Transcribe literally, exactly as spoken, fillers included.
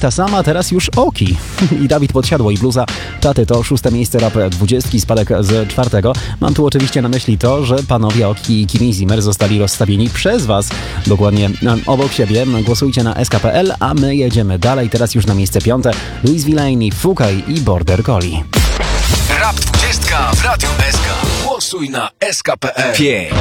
ta sama, teraz już Oki. I Dawid Podsiadło i bluza Czaty to szóste miejsce rap dwudziestki, spadek z czwartego. Mam tu oczywiście na myśli to, że panowie Oki i Kimi Zimmer zostali rozstawieni przez was dokładnie obok siebie. Głosujcie na S K P L, a my jedziemy dalej. Teraz już na miejsce piąte. Louis Villaini, Fukaj i Border Collie. Rap dwudziestka w Radiu S K. Głosuj na S K P L. pięć.